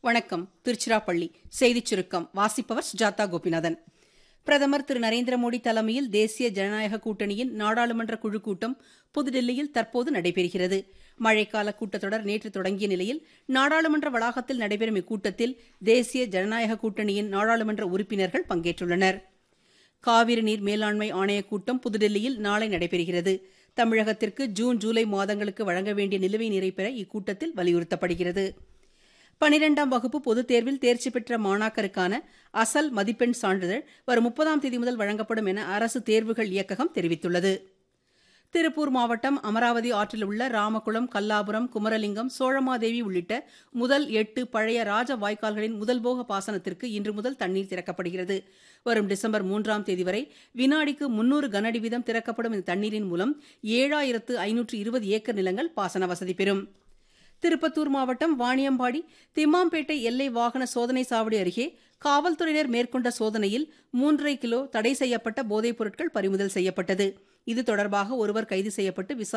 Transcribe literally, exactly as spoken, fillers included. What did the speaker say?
வணக்கம். திருச்சிராப்பள்ளி செய்திச் சுருக்கம் வாசிப்பவர் சுஜாதா கோபிநாதன். பிரதமர் திரு நரேந்திர மோடி தலைமையில் தேசிய ஜனநாயக கூட்டணியின் நாடாளுமன்ற குழு கூட்டம் புதுதில்லியில் தற்போது நடைபெறுகிறது. மழைக்கால கூட்டத்தொடர் நேற்று தொடங்கிய நிலையில் நாடாளுமன்ற வளாகத்தில் நடைபெறும் இக்கூட்டத்தில் தேசிய ஜனநாயக கூட்டணியின் நாடாளுமன்ற உறுப்பினர்கள் பங்கேற்றுள்ளனர். காவிரி நீர் மேலாண்மை ஆணையக் கூட்டம் புதுதில்லியில் நாளை நடைபெறுகிறது. தமிழகத்திற்கு ஜூன் ஜூலை மாதங்களுக்கு வழங்க வேண்டிய நிலுவை நீரை பெற இக்கூட்டத்தில் வலியுறுத்தப்படுகிறது. பனிரெண்டாம் வகுப்பு பொதுத் தேர்வில் தேர்ச்சி பெற்ற மாணாக்கருக்கான அசல் மதிப்பெண் சான்றிதழ் வரும் முப்பதாம் தேதி முதல் வழங்கப்படும் என அரசு தேர்வுகள் இயக்ககம் தெரிவித்துள்ளது. திருப்பூர் மாவட்டம் அமராவதி ஆற்றில் உள்ள ராமகுளம், கல்லாபுரம், குமரலிங்கம், சோழமாதேவி உள்ளிட்ட முதல் எட்டு பழைய ராஜ வாய்க்கால்களின் முதல்போக பாசனத்திற்கு இன்று முதல் தண்ணீர் திறக்கப்படுகிறது. வரும் டிசம்பர் மூன்றாம் தேதி வரை வினாடிக்கு முன்னூறு கனஅடி வீதம் திறக்கப்படும் இந்த தண்ணீரின் மூலம் ஏழாயிரத்து ஐநூற்று இருபது ஏக்கர் நிலங்கள் பாசன வசதி பெறும். திருப்பத்தூர் மாவட்டம் வாணியம்பாடி திம்மாம்பேட்டை எல்லை வாகன சோதனை சாவடி அருகே காவல்துறையினர் மேற்கொண்ட சோதனையில் மூன்றரை கிலோ தடை செய்யப்பட்ட போதைப் பொருட்கள் பறிமுதல் செய்யப்பட்டது. இது தொடர்பாக ஒருவர் கைது செய்யப்பட்டு விசாரணை